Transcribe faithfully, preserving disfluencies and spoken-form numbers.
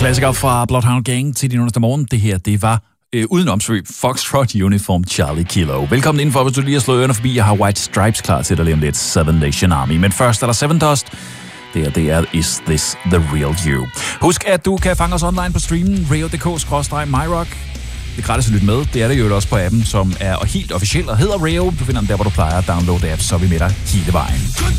Klassiker fra Bloodhound Gang til din underste morgen. Det her, det var øh, uden omsvøb Foxtrot Uniform Charlie Kilo. Velkommen indenfor, hvis du lige har slået ørerne forbi. Jeg har White Stripes klar til dig lige om lidt. Seven Nation Army. Men først er der Seven Dust. Det her, det er Is This The Real You? Husk, at du kan fange os online på streamen radio punktum d k skråstreg myrock. Det er gratis at lytte med. Det er det jo også på appen, som er helt officiel og hedder Rayo. Du finder den der, hvor du plejer at downloade apps, så er vi med dig hele vejen.